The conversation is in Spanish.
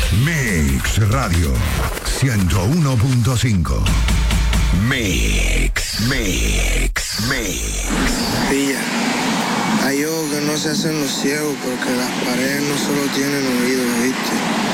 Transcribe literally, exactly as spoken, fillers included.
Mix Radio ciento uno punto cinco. Mix, Mix, Mix. Pilla, hay ojos que no se hacen los ciegos porque las paredes no solo tienen oídos, ¿viste?